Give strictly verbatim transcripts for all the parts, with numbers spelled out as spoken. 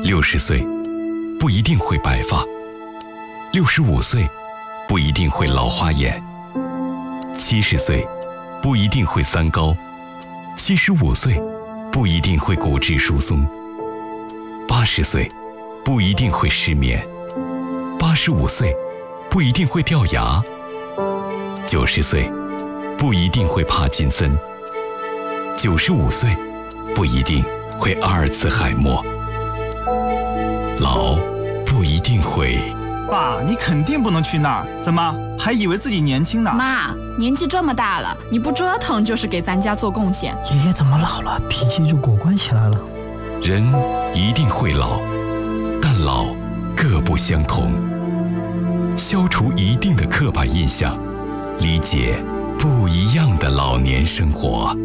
六十岁不一定会白发，六十五岁不一定会老花眼，七十岁不一定会三高，七十五岁不一定会骨质疏松，八十岁不一定会失眠，八十五岁不一定会掉牙，九十岁不一定会帕金森，九十五岁不一定会阿尔茨海默，老不一定会。 爸，你肯定不能去那儿，怎么还以为自己年轻呢？ 妈，年纪这么大了，你不折腾就是给咱家做贡献。 爷爷怎么老了，脾气就果断起来了？ 人一定会老，但老各不相同。消除一定的刻板印象，理解不一样的老年生活。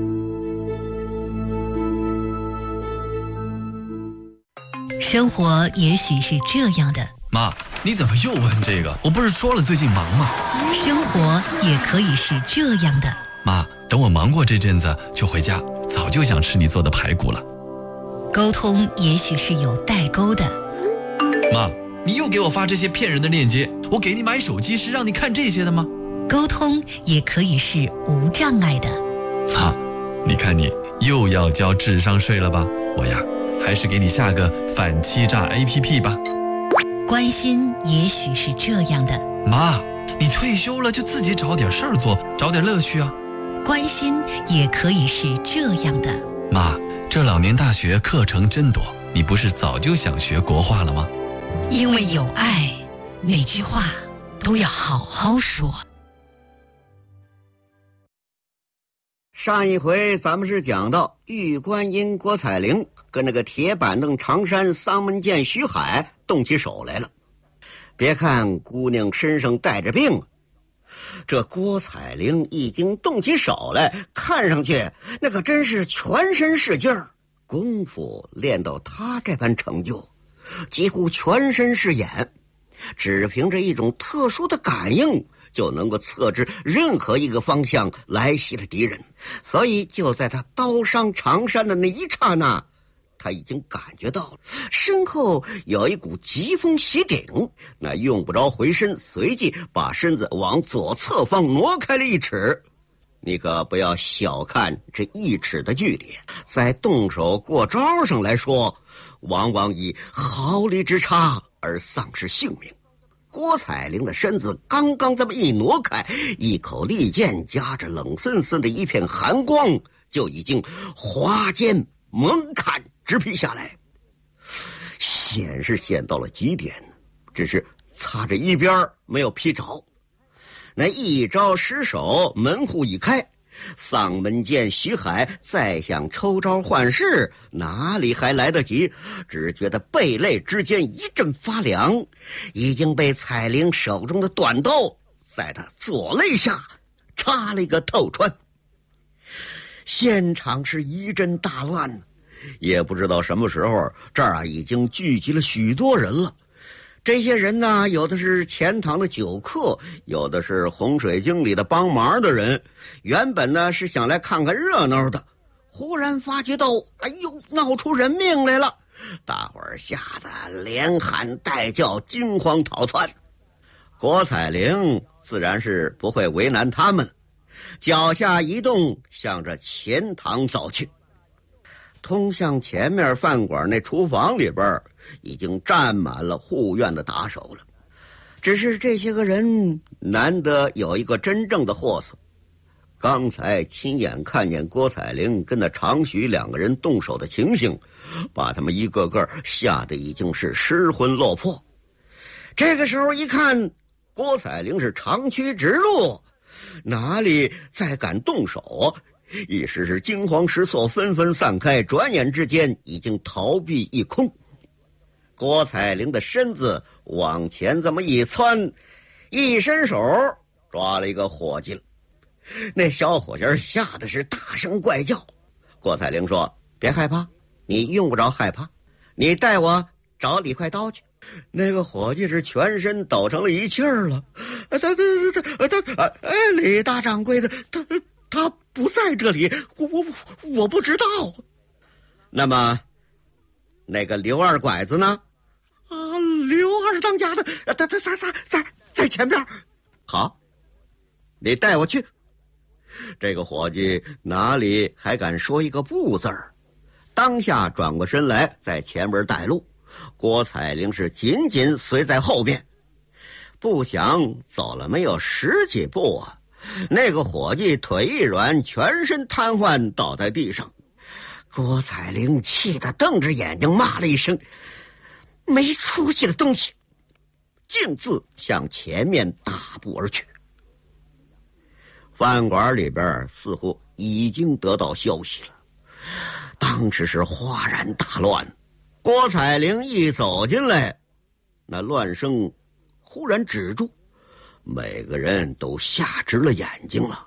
生活也许是这样的。 妈，你怎么又问这个？我不是说了最近忙吗？ 生活也可以是这样的。 妈，等我忙过这阵子就回家，早就想吃你做的排骨了。 沟通也许是有代沟的。 妈，你又给我发这些骗人的链接，我给你买手机是让你看这些的吗？ 沟通也可以是无障碍的。 妈，你看你又要交智商税了吧？我呀，还是给你下个反欺诈 A P P 吧。 关心也许是这样的。 妈，你退休了就自己找点事儿做，找点乐趣啊。 关心也可以是这样的。 妈，这老年大学课程真多，你不是早就想学国画了吗？ 因为有爱，哪句话都要好好说。 上一回咱们是讲到玉观音郭采玲跟那个铁板凳常山丧门剑徐海动起手来了。别看姑娘身上带着病，这郭采玲已经动起手来，看上去那可真是全身是劲儿，功夫练到她这般成就，几乎全身是眼，只凭着一种特殊的感应就能够测知任何一个方向来袭的敌人。所以就在他刀伤常山的那一刹那，他已经感觉到了身后有一股疾风袭顶，那用不着回身，随即把身子往左侧方挪开了一尺。你可不要小看这一尺的距离，在动手过招上来说，往往以毫厘之差而丧失性命。郭采玲的身子刚刚这么一挪开，一口利剑夹着冷森森的一片寒光，就已经划剑猛砍直劈下来。险是险到了极点，只是擦着一边没有劈着。那一招失手，门户已开，丧门剑徐海再想抽招换式，哪里还来得及？只觉得背肋之间一阵发凉，已经被采玲手中的短刀在他左肋下插了一个透穿。现场是一阵大乱，也不知道什么时候，这儿啊已经聚集了许多人了。这些人呢，有的是钱塘的酒客，有的是洪水经里的帮忙的人，原本呢是想来看看热闹的，忽然发觉到哎呦闹出人命来了，大伙儿吓得连喊带叫，惊慌逃窜。郭采玲自然是不会为难他们，脚下一动，向着钱塘走去。通向前面饭馆那厨房里边已经站满了护院的打手了，只是这些个人难得有一个真正的货色。刚才亲眼看见郭采玲跟那常许两个人动手的情形，把他们一个个吓得已经是失魂落魄。这个时候一看郭采玲是长驱直入，哪里再敢动手？一时是惊慌失措，纷纷散开，转眼之间已经逃避一空。郭采玲的身子往前这么一窜，一伸手抓了一个伙计了。那小伙计吓得是大声怪叫。郭采玲说：别害怕，你用不着害怕，你带我找李快刀去。那个伙计是全身抖成了一气儿了。他他他他他哎，李大掌柜的，他他不在这里，我我我不知道。那么那个刘二拐子呢？啊，刘二当家的，他他在在在在前边。好，你带我去。这个伙计哪里还敢说一个不字儿？当下转过身来，在前门带路。郭彩玲是紧紧随在后边。不想走了没有十几步啊，那个伙计腿一软，全身瘫痪，倒在地上。郭彩玲气得瞪着眼睛骂了一声：“没出息的东西！”径自向前面大步而去。饭馆里边似乎已经得到消息了，当时是哗然大乱。郭彩玲一走进来，那乱声忽然止住，每个人都吓直了眼睛了。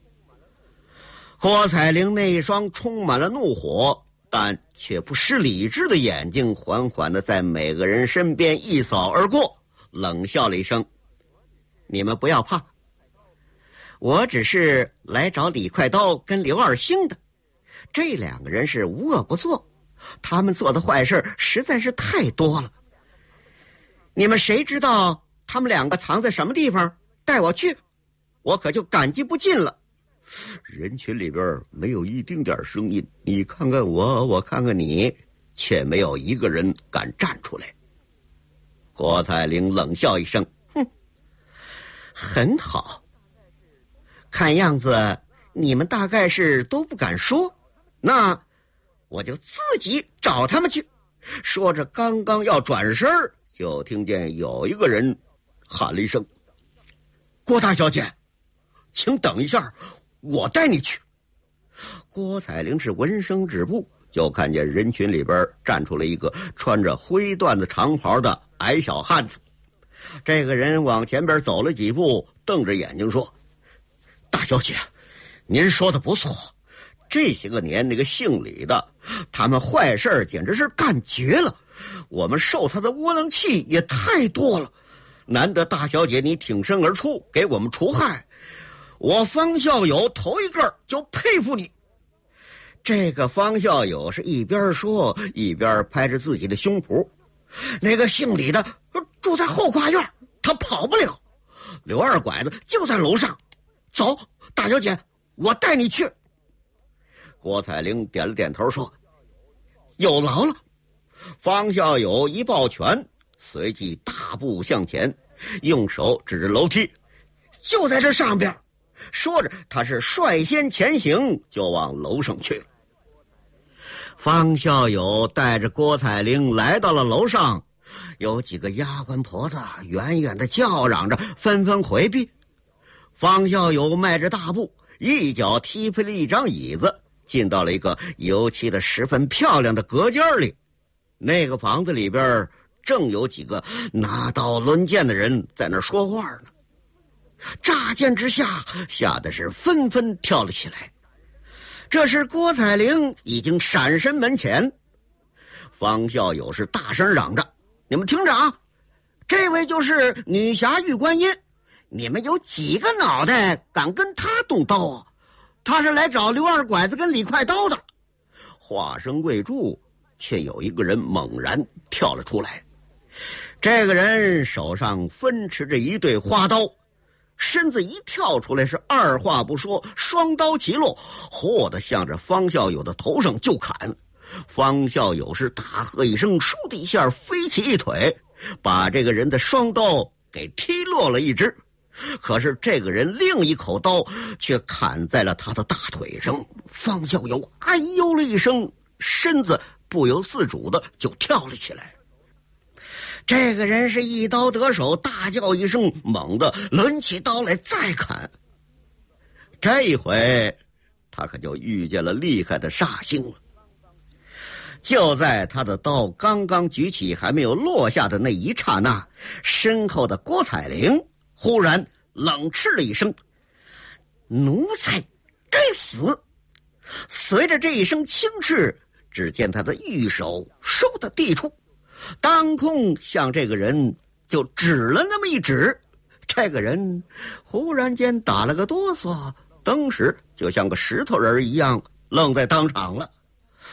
郭彩玲那一双充满了怒火但却不失理智的眼睛缓缓地在每个人身边一扫而过，冷笑了一声：“你们不要怕，我只是来找李快刀跟刘二星的，这两个人是无恶不作，他们做的坏事实在是太多了。你们谁知道他们两个藏在什么地方？带我去，我可就感激不尽了。”人群里边没有一丁点声音，你看看我，我看看你，却没有一个人敢站出来。郭彩玲冷笑一声：“哼，很好。看样子你们大概是都不敢说，那我就自己找他们去。”说着刚刚要转身，就听见有一个人喊了一声：“郭大小姐，请等一下，我带你去。”郭彩玲是闻声止步，就看见人群里边站出了一个穿着灰缎子长袍的矮小汉子。这个人往前边走了几步，瞪着眼睛说：“大小姐，您说的不错，这些个年那个姓李的，他们坏事简直是干绝了，我们受他的窝囊气也太多了。难得大小姐你挺身而出，给我们除害，我方孝友头一个就佩服你。”这个方孝友是一边说一边拍着自己的胸脯：“那个姓李的住在后花院，他跑不了。刘二拐子就在楼上，走，大小姐，我带你去。”郭彩玲点了点头说：“有劳了。”方孝友一抱拳，随即大步向前，用手指着楼梯：“就在这上边。”说着他是率先前行，就往楼上去了。方孝友带着郭彩玲来到了楼上，有几个丫鬟婆子远远地叫嚷着，纷纷回避。方孝友迈着大步，一脚踢飞了一张椅子，进到了一个油漆的十分漂亮的隔间里。那个房子里边正有几个拿刀抡剑的人在那说话呢。乍见之下，吓得是纷纷跳了起来。这时郭彩玲已经闪身门前，方孝友是大声嚷着：“你们听着啊，这位就是女侠玉观音，你们有几个脑袋敢跟他动刀啊？他是来找刘二拐子跟李快刀的。”话声未住，却有一个人猛然跳了出来。这个人手上分持着一对花刀，身子一跳出来，是二话不说，双刀齐落，豁地向着方孝友的头上就砍。方孝友是大喝一声，倏地一下飞起一腿，把这个人的双刀给踢落了一只。可是这个人另一口刀却砍在了他的大腿上，方孝友哎呦了一声，身子不由自主的就跳了起来。这个人是一刀得手，大叫一声，猛地抡起刀来再砍。这一回他可就遇见了厉害的煞星了。就在他的刀刚刚举起还没有落下的那一刹那，身后的郭彩玲忽然冷斥了一声：“奴才该死！”随着这一声轻斥，只见他的玉手倏地递出，当空向这个人就指了那么一指。这个人忽然间打了个哆嗦，当时就像个石头人一样愣在当场了。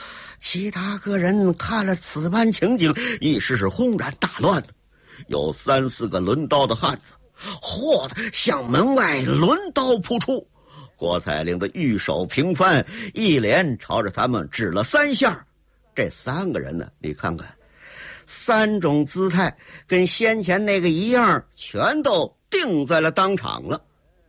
其他个人看了此般情景，一时是轰然大乱。有三四个抡刀的汉子，嚯的向门外抡刀扑出。郭采灵的玉手平翻，一连朝着他们指了三下。这三个人呢，你看看，三种姿态跟先前那个一样，全都定在了当场了。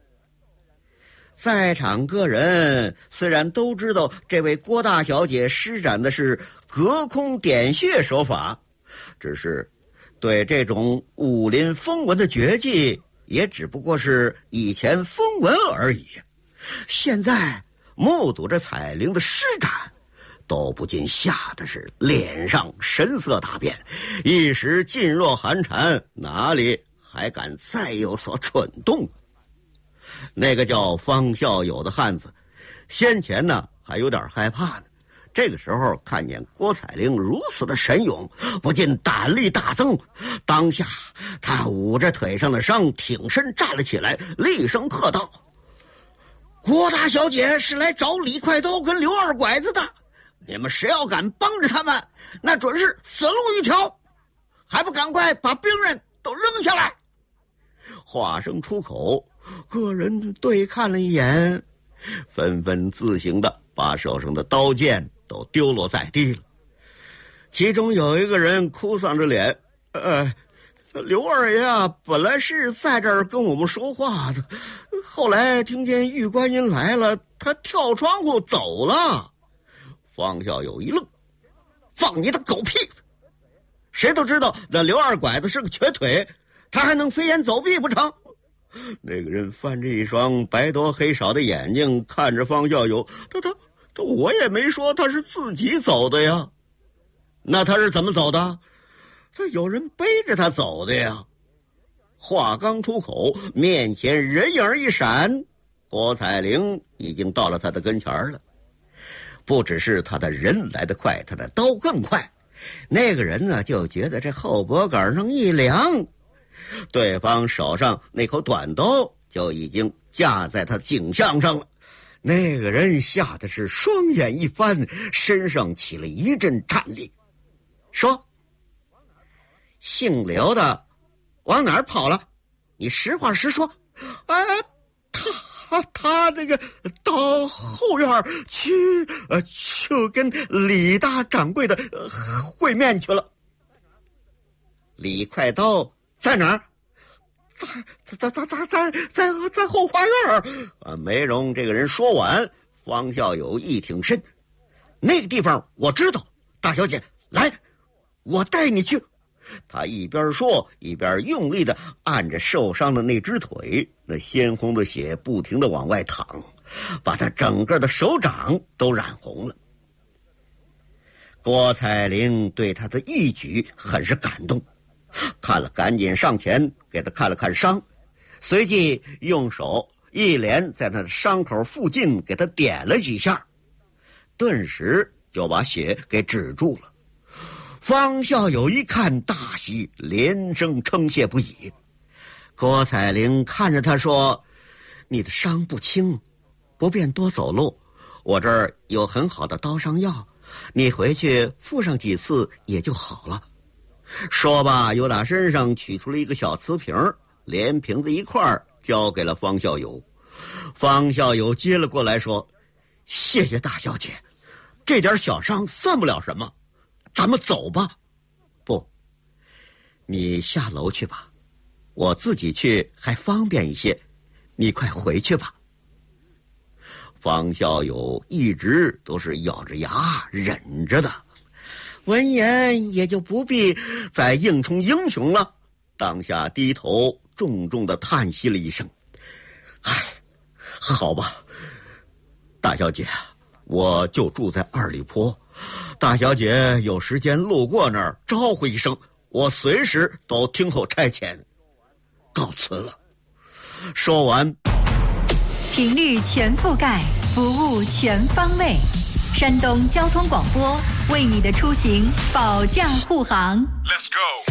在场个人虽然都知道这位郭大小姐施展的是隔空点穴手法，只是对这种武林风闻的绝技也只不过是以前风闻而已。现在目睹着彩玲的施展，都不禁吓得是脸上神色大变，一时噤若寒蝉，哪里还敢再有所蠢动。那个叫方孝友的汉子先前呢还有点害怕呢，这个时候看见郭采灵如此的神勇，不禁胆力大增。当下他捂着腿上的伤，挺身站了起来，厉声喝道：郭大小姐是来找李快刀跟刘二拐子的，你们谁要敢帮着他们，那准是死路一条，还不赶快把兵刃都扔下来。话声出口，个人对看了一眼，纷纷自行的把手上的刀剑都丢落在地了。其中有一个人哭丧着脸：呃，刘二爷啊，本来是在这儿跟我们说话的，后来听见玉观音来了，他跳窗户走了。方孝友一愣：放你的狗屁！谁都知道那刘二拐子是个瘸腿，他还能飞檐走壁不成？那个人翻着一双白多黑少的眼睛看着方孝友：他他他我也没说他是自己走的呀。那他是怎么走的？他有人背着他走的呀。话刚出口，面前人影一闪，郭采灵已经到了他的跟前了。不只是他的人来得快，他的刀更快。那个人呢，就觉得这后脖杆上一凉，对方手上那口短刀就已经架在他颈项上了。那个人吓得是双眼一翻，身上起了一阵战栗，说：姓刘的往哪儿跑了？你实话实说。哎，他他那个到后院去呃去跟李大掌柜的、呃、会面去了。李快刀在哪儿？在在在在在在后花园。啊，没容这个人说完，方孝友一挺身：那个地方我知道，大小姐，来，我带你去。他一边说一边用力地按着受伤的那只腿，那鲜红的血不停地往外淌，把他整个的手掌都染红了。郭采灵对他的义举很是感动，看了赶紧上前给他看了看伤，随即用手一连在他的伤口附近给他点了几下，顿时就把血给止住了。方孝友一看大喜，连声称谢不已。郭采灵看着他说：你的伤不轻，不便多走路，我这儿有很好的刀伤药，你回去敷上几次也就好了。说罢又打身上取出了一个小瓷瓶，连瓶子一块交给了方孝友。方孝友接了过来说：谢谢大小姐，这点小伤算不了什么，咱们走吧。不，你下楼去吧，我自己去还方便一些，你快回去吧。方孝友一直都是咬着牙忍着的，闻言也就不必再硬充英雄了，当下低头重重的叹息了一声：唉，好吧，大小姐，我就住在二里坡，大小姐有时间路过那儿招呼一声，我随时都听候差遣，告辞了。说完， 频率全覆盖，服务全方位，山东交通广播为你的出行保驾护航。 Let's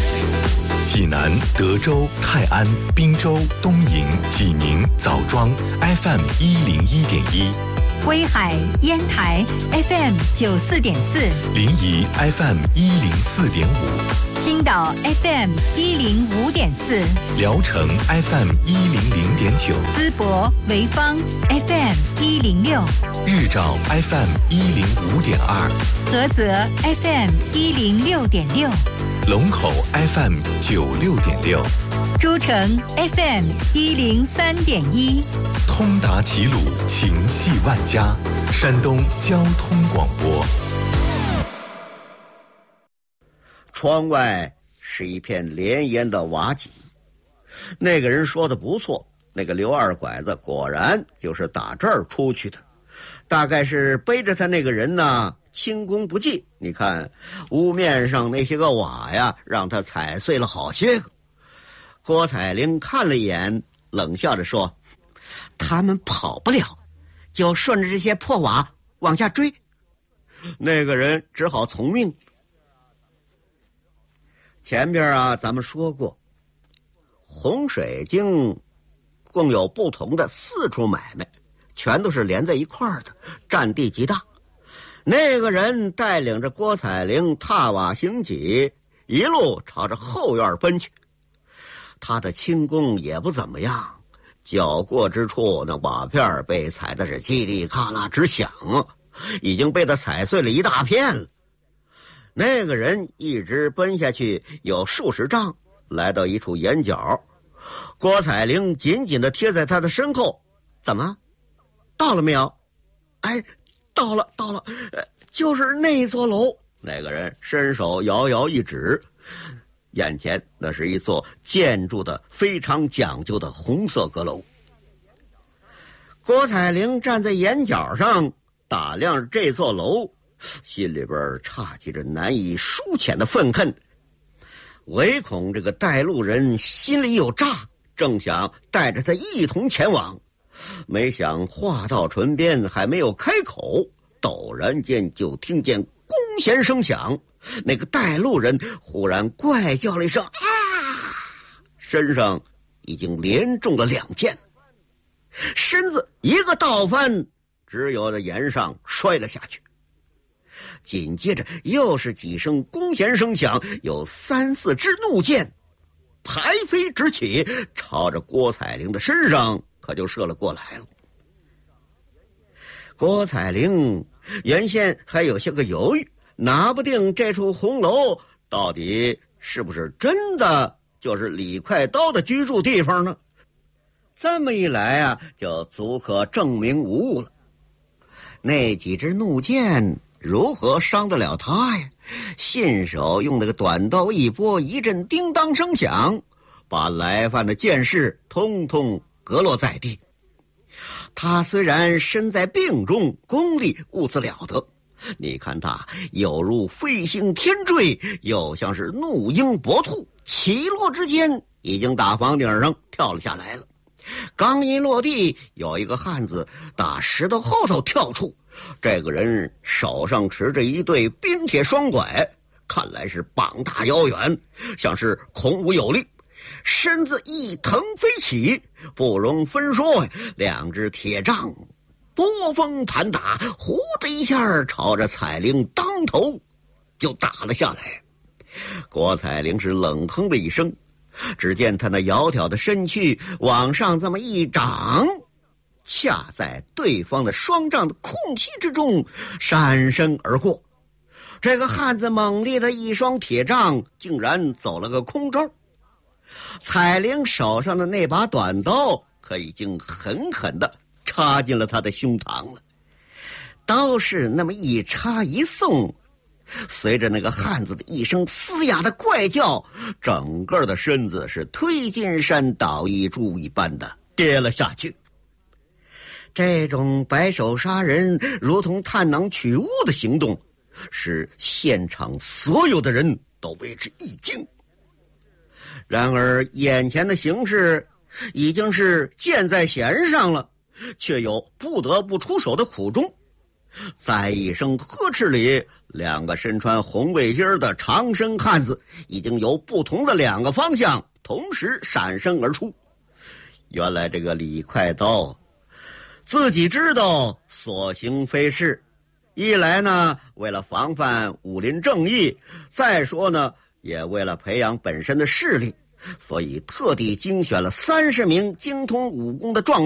go。 济南、德州、泰安、滨州、东营、济宁、枣庄 F M 一零一点一， 威海、烟台 F M 九四点四， 临沂 F M 一零四点五， 青岛 F M 一零五点四， 聊城 F M 一零零点九， 淄博、潍坊 F M 一零六， 日照 F M 一零五点二， 菏泽 F M 一零六点六， 龙口 F M 九六点六， 诸城 F M 一零三点一， 通达齐鲁，情系万家，山东交通广播。 窗外是一片连烟的瓦瘠。那个人说的不错，那个刘二拐子果然就是打这儿出去的。大概是背着他那个人呢轻功不济，你看屋面上那些个瓦呀，让他踩碎了好些个。郭彩玲看了一眼，冷笑着说：他们跑不了，就顺着这些破瓦往下追。那个人只好从命。前边啊咱们说过，洪水经共有不同的四处买卖，全都是连在一块儿的，占地极大。那个人带领着郭彩玲踏瓦行起，一路朝着后院奔去。他的轻功也不怎么样，脚过之处那瓦片被踩的是叽里咔啦直响，已经被他踩碎了一大片了。那个人一直奔下去有数十丈，来到一处眼角，郭彩玲紧紧地贴在他的身后。怎么到了没有？哎，到了到了，呃，就是那座楼。那个人伸手摇摇一指，眼前那是一座建筑的非常讲究的红色阁楼。郭彩玲站在眼角上打量这座楼，心里边插起着难以抒遣的愤恨，唯恐这个带路人心里有诈，正想带着他一同前往，没想话到唇边还没有开口，陡然间就听见弓弦声响，那个带路人忽然怪叫了一声啊，身上已经连中了两箭，身子一个倒翻，只有在岩上摔了下去。紧接着又是几声弓弦声响，有三四支怒箭排飞直起，朝着郭彩玲的身上可就射了过来了。郭彩玲原先还有些个犹豫，拿不定这处红楼到底是不是真的就是李快刀的居住地方呢？这么一来啊，就足可证明无误了。那几支怒箭如何伤得了他呀？信手用那个短刀一拨，一阵叮当声响，把来犯的剑士通通搁落在地。他虽然身在病中，功力兀自了得，你看他有如飞星天坠，又像是怒鹰搏兔，起落之间已经打房顶上跳了下来了。刚一落地，有一个汉子打石头后头跳出，这个人手上持着一对冰铁双拐，看来是膀大腰圆，像是孔武有力，身子一腾飞起，不容分说，两只铁杖波峰盘打，呼的一下朝着彩玲当头就打了下来。郭彩玲是冷哼的一声，只见他那窈窕的身躯往上这么一掌，恰在对方的双杖的空隙之中闪身而过。这个汉子猛烈的一双铁杖竟然走了个空招。彩玲手上的那把短刀可已经狠狠地插进了他的胸膛了。刀是那么一插一送，随着那个汉子的一声嘶哑的怪叫，整个的身子是推金山倒一柱一般的跌了下去。这种白手杀人如同探囊取物的行动，使现场所有的人都为之一惊。然而眼前的形势已经是箭在弦上了，却有不得不出手的苦衷。在一声呵斥里，两个身穿红背心的长身汉子已经由不同的两个方向同时闪身而出。原来这个李快刀自己知道所行非事，一来呢为了防范武林正义，再说呢也为了培养本身的势力，所以特地精选了三十名精通武功的壮